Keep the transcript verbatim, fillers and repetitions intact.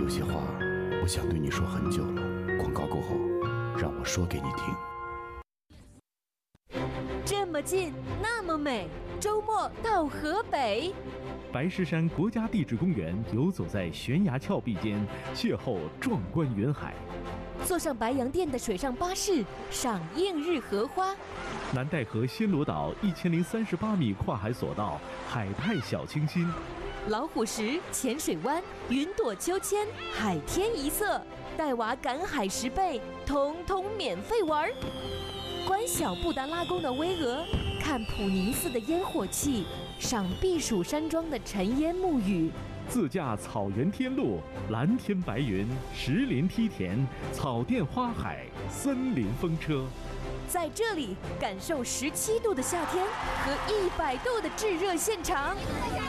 有些话，我想对你说很久了。广告过后，让我说给你听。 这么近，那么美，周末到河北。 白石山国家地质公园游走在悬崖峭壁间，邂逅壮观云海。 坐上白洋淀的水上巴士，赏映日荷花。 南戴河暹罗岛一千零三十八米跨海索道，海派小清新。 老虎石、浅水湾、云朵秋千、海天一色，带娃赶海十倍，通通免费玩。观小布达拉宫的巍峨，看普宁寺的烟火气，赏避暑山庄的尘烟沐雨。 自驾草原天路，蓝天白云，石林梯田，草甸花海，森林风车。 在这里感受十七度的夏天和一百度的炙热现场。